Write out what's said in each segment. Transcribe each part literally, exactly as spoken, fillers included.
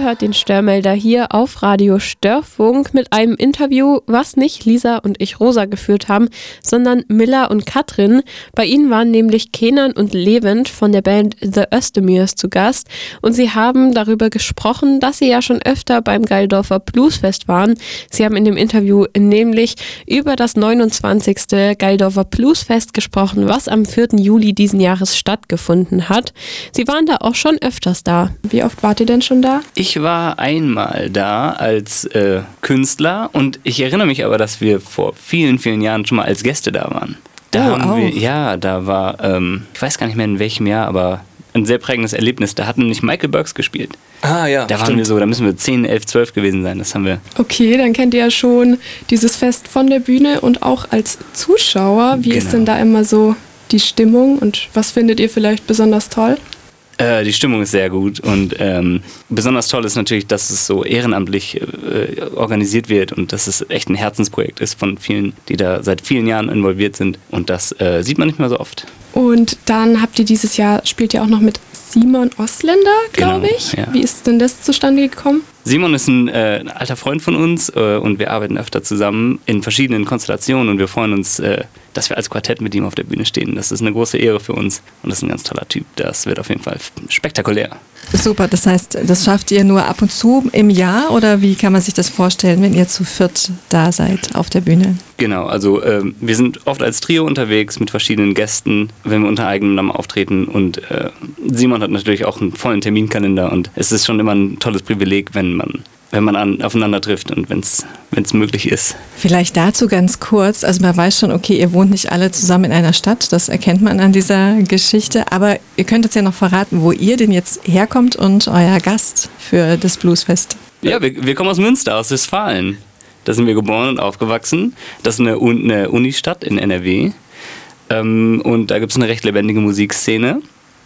Ihr hört den Störmelder hier auf Radio Störfunk mit einem Interview, was nicht Lisa und ich Rosa geführt haben, sondern Milla und Katrin. Bei ihnen waren nämlich Kenan und Levent von der Band The Özdemirs zu Gast und sie haben darüber gesprochen, dass sie ja schon öfter beim Geildorfer Bluesfest waren. Sie haben in dem Interview nämlich über das neunundzwanzigste Geildorfer Bluesfest gesprochen, was am vierten Juli diesen Jahres stattgefunden hat. Sie waren da auch schon öfters da. Wie oft wart ihr denn schon da? Ich war einmal da als äh, Künstler und ich erinnere mich aber, dass wir vor vielen, vielen Jahren schon mal als Gäste da waren. Da oh, haben auch. wir, ja, da war, ähm, ich weiß gar nicht mehr in welchem Jahr, aber ein sehr prägendes Erlebnis. Da hat nämlich Michael Burks gespielt. Ah ja, Da waren stimmt. wir so, da müssen wir zehn, elf, zwölf gewesen sein. Das haben wir. Okay, dann kennt ihr ja schon dieses Fest von der Bühne und auch als Zuschauer. Wie Genau. ist denn da immer so die Stimmung und was findet ihr vielleicht besonders toll? Äh, die Stimmung ist sehr gut und ähm, besonders toll ist natürlich, dass es so ehrenamtlich äh, organisiert wird und dass es echt ein Herzensprojekt ist von vielen, die da seit vielen Jahren involviert sind und das äh, sieht man nicht mehr so oft. Und dann habt ihr dieses Jahr, spielt ihr auch noch mit Simon Osländer, glaube Genau, ich. ja. Wie ist denn das zustande gekommen? Simon ist ein, äh, ein alter Freund von uns äh, und wir arbeiten öfter zusammen in verschiedenen Konstellationen und wir freuen uns, äh, dass wir als Quartett mit ihm auf der Bühne stehen. Das ist eine große Ehre für uns und das ist ein ganz toller Typ. Das wird auf jeden Fall spektakulär. Super, das heißt, das schafft ihr nur ab und zu im Jahr oder wie kann man sich das vorstellen, wenn ihr zu viert da seid auf der Bühne? Genau, also ähm, wir sind oft als Trio unterwegs mit verschiedenen Gästen, wenn wir unter eigenem Namen auftreten und äh, Simon hat natürlich auch einen vollen Terminkalender und es ist schon immer ein tolles Privileg, wenn man wenn man an, aufeinander trifft und wenn es möglich ist. Vielleicht dazu ganz kurz, also man weiß schon, okay, ihr wohnt nicht alle zusammen in einer Stadt, das erkennt man an dieser Geschichte, aber ihr könnt uns ja noch verraten, wo ihr denn jetzt herkommt und euer Gast für das Bluesfest. Ja, wir, wir kommen aus Münster, aus Westfalen. Da sind wir geboren und aufgewachsen. Das ist eine, Un- eine Unistadt in N R W ähm, und da gibt es eine recht lebendige Musikszene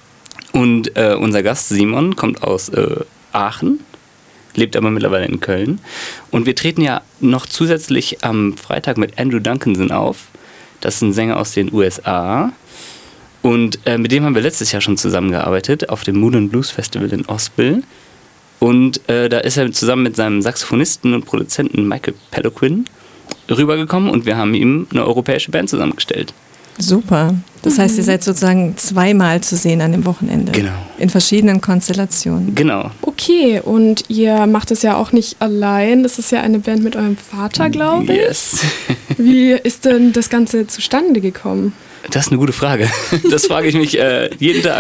und äh, unser Gast Simon kommt aus äh, Aachen, lebt aber mittlerweile in Köln. Und wir treten ja noch zusätzlich am Freitag mit Andrew Duncanson auf. Das ist ein Sänger aus den U S A. Und äh, mit dem haben wir letztes Jahr schon zusammengearbeitet auf dem Mood and Blues Festival in Ospel. Und äh, da ist er zusammen mit seinem Saxophonisten und Produzenten Michael Peloquin rübergekommen und wir haben ihm eine europäische Band zusammengestellt. Super. Das heißt, ihr seid sozusagen zweimal zu sehen an dem Wochenende. Genau. In verschiedenen Konstellationen. Genau. Okay, und ihr macht es ja auch nicht allein. Das ist ja eine Band mit eurem Vater, glaube ich. Yes. Wie ist denn das Ganze zustande gekommen? Das ist eine gute Frage. Das frage ich mich äh, jeden Tag.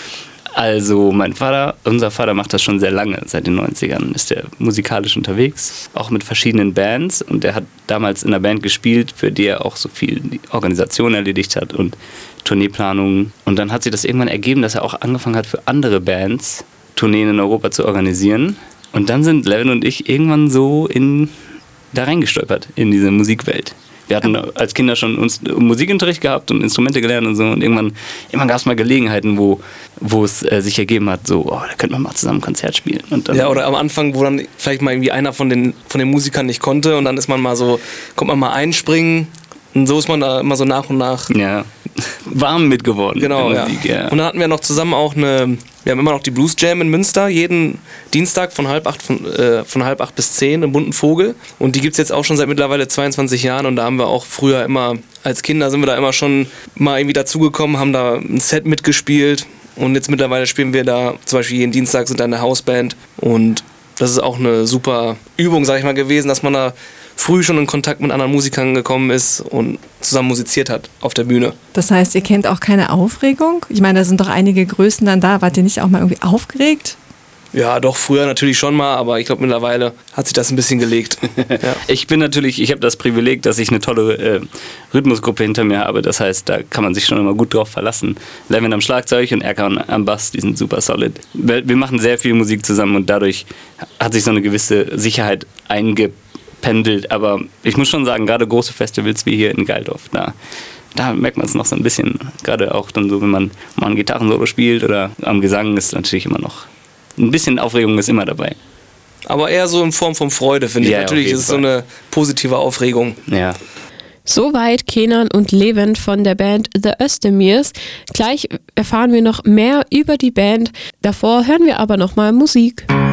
Also mein Vater, unser Vater macht das schon sehr lange. Seit den neunzigern ist er musikalisch unterwegs, auch mit verschiedenen Bands. Und er hat damals in einer Band gespielt, für die er auch so viel die Organisation erledigt hat und Tourneeplanungen. Und dann hat sich das irgendwann ergeben, dass er auch angefangen hat, für andere Bands Tourneen in Europa zu organisieren. Und dann sind Levin und ich irgendwann so in, da reingestolpert in diese Musikwelt. Wir hatten als Kinder schon uns Musikunterricht gehabt und Instrumente gelernt und so. Und irgendwann, irgendwann gab es mal Gelegenheiten, wo, wo es äh, sich ergeben hat, so, oh, da könnte man mal zusammen ein Konzert spielen. Und dann, Ja, oder am Anfang, wo dann vielleicht mal irgendwie einer von den, von den Musikern nicht konnte und dann ist man mal so, kommt man mal einspringen und so ist man da immer so nach und nach. Ja, warm mit geworden. Genau, mit ja. Musik, ja. Und dann hatten wir noch zusammen auch eine, wir haben immer noch die Blues Jam in Münster, jeden Dienstag von halb acht, von, äh, von halb acht bis zehn im Bunten Vogel. Und die gibt es jetzt auch schon seit mittlerweile zweiundzwanzig Jahren und da haben wir auch früher immer, als Kinder sind wir da immer schon mal irgendwie dazugekommen, haben da ein Set mitgespielt und jetzt mittlerweile spielen wir da, zum Beispiel jeden Dienstag sind da eine Hausband und das ist auch eine super Übung, sag ich mal, gewesen, dass man da früh schon in Kontakt mit anderen Musikern gekommen ist und zusammen musiziert hat auf der Bühne. Das heißt, ihr kennt auch keine Aufregung? Ich meine, da sind doch einige Größen dann da. Wart ihr nicht auch mal irgendwie aufgeregt? Ja, doch, früher natürlich schon mal, aber ich glaube, mittlerweile hat sich das ein bisschen gelegt. Ja. Ich bin natürlich, ich habe das Privileg, dass ich eine tolle äh, Rhythmusgruppe hinter mir habe. Das heißt, da kann man sich schon immer gut drauf verlassen. Levin am Schlagzeug und Erkan am Bass, die sind super solid. Wir, wir machen sehr viel Musik zusammen und dadurch hat sich so eine gewisse Sicherheit eingependelt. Aber ich muss schon sagen, gerade große Festivals wie hier in Geildorf, da, da merkt man es noch so ein bisschen. Gerade auch dann so, wenn man mal ein Gitarrensolo spielt oder am Gesang ist natürlich immer noch. Ein bisschen Aufregung ist immer dabei. Aber eher so in Form von Freude, finde ich. Ja, Natürlich auf jeden ist es so eine positive Aufregung. Ja. Soweit Kenan und Levent von der Band The Özdemirs. Gleich erfahren wir noch mehr über die Band. Davor hören wir aber noch mal Musik.